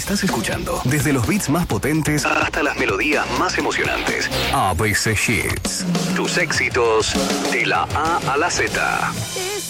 estás escuchando. Desde los beats más potentes hasta las melodías más emocionantes. ABC Hits. Tus éxitos de la A a la Z.